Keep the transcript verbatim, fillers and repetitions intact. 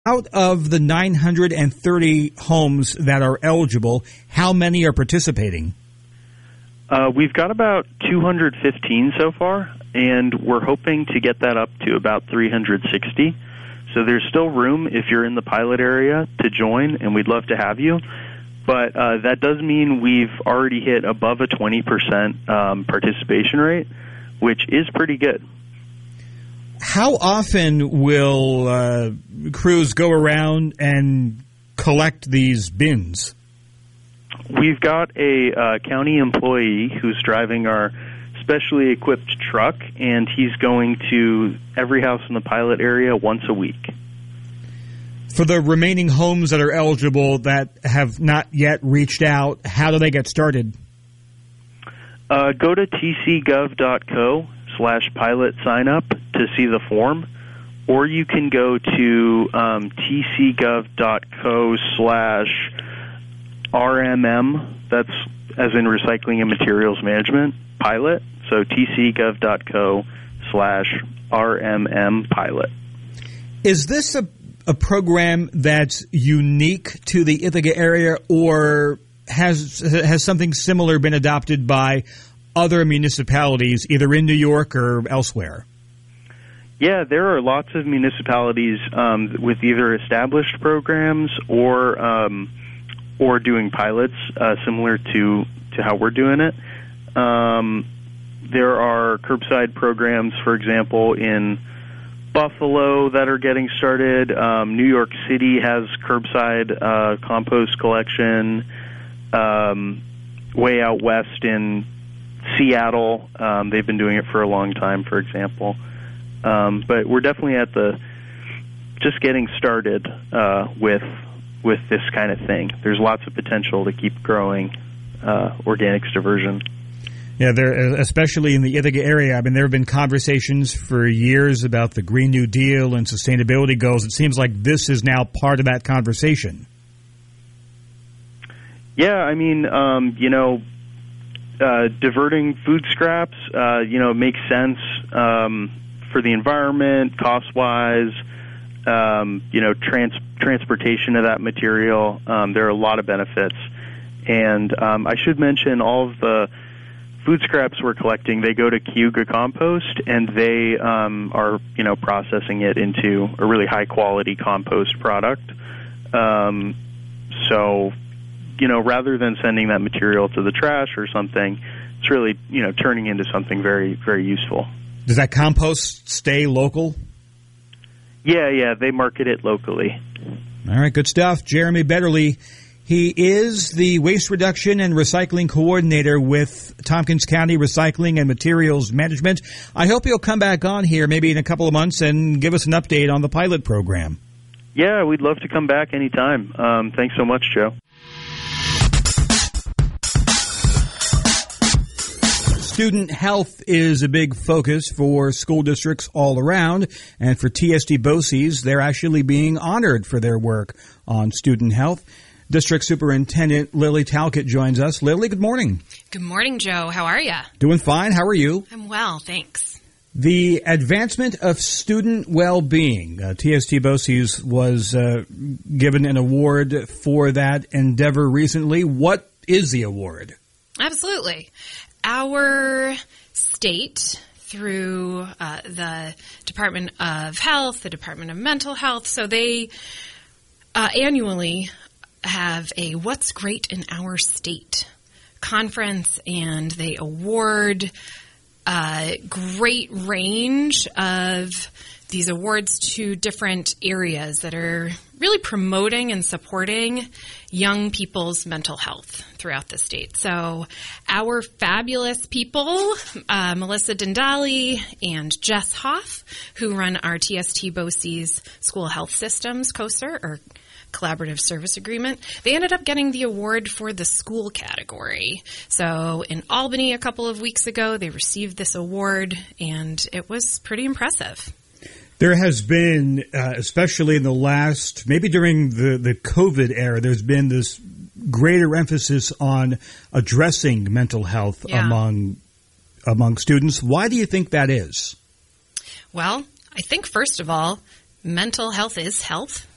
Out of the nine hundred thirty homes that are eligible, how many are participating? Uh, we've got about two hundred fifteen so far, and we're hoping to get that up to about three hundred sixty. So there's still room if you're in the pilot area to join, and we'd love to have you. But uh, that does mean we've already hit above a twenty percent um, participation rate, which is pretty good. How often will uh, crews go around and collect these bins? We've got a uh, county employee who's driving our specially equipped truck, and he's going to every house in the pilot area once a week. For the remaining homes that are eligible that have not yet reached out, how do they get started? Uh, go to t c gov dot co slash pilot sign up to see the form, or you can go to um, t c gov dot co slash R M M, that's as in Recycling and Materials Management, pilot, so t c gov dot co slash R M M pilot. Is this a, a program that's unique to the Ithaca area, or has has something similar been adopted by other municipalities, either in New York or elsewhere? Yeah, there are lots of municipalities um, with either established programs or um, or doing pilots uh, similar to, to how we're doing it. Um, there are curbside programs, for example, in Buffalo that are getting started. Um, New York City has curbside uh, compost collection. Um, way out west in Seattle, um, they've been doing it for a long time, for example. Um, but we're definitely at the just getting started uh, with with this kind of thing. There's lots of potential to keep growing uh, organics diversion. Yeah, there, especially in the Ithaca area. I mean, there have been conversations for years about the Green New Deal and sustainability goals. It seems like this is now part of that conversation. Yeah, I mean, um, you know, uh, diverting food scraps, uh, you know, makes sense um, for the environment, cost-wise. Um, you know, trans- transportation of that material. Um, there are a lot of benefits. And um, I should mention all of the food scraps we're collecting, they go to Cayuga Compost, and they um, are, you know, processing it into a really high-quality compost product. Um, so, you know, rather than sending that material to the trash or something, it's really, you know, turning into something very, very useful. Does that compost stay local? Yeah, yeah, they market it locally. All right, good stuff. Jeremy Betterly, he is the Waste Reduction and Recycling Coordinator with Tompkins County Recycling and Materials Management. I hope you'll come back on here maybe in a couple of months and give us an update on the pilot program. Yeah, we'd love to come back anytime. Um, thanks so much, Joe. Student health is a big focus for school districts all around, and for T S D BOCES, they're actually being honored for their work on student health. District Superintendent Lily Talcott joins us. Lily, good morning. Good morning, Joe. How are you? Doing fine. How are you? I'm well, thanks. The advancement of student well-being. Uh, T S D BOCES was uh, given an award for that endeavor recently. What is the award? Absolutely. Our state, through uh, the Department of Health, the Department of Mental Health, so they uh, annually have a What's Great in Our State conference, and they award a great range of these awards to different areas that are really promoting and supporting young people's mental health throughout the state. So our fabulous people, uh, Melissa Dindali and Jess Hoff, who run our T S D BOCES School Health Systems, COSER, or Collaborative Service Agreement, they ended up getting the award for the school category. So in Albany a couple of weeks ago, they received this award, and it was pretty impressive. There has been, uh, especially in the last, maybe during the, the COVID era, there's been this greater emphasis on addressing mental health yeah. among among students. Why do you think that is? Well, I think, first of all, mental health is health.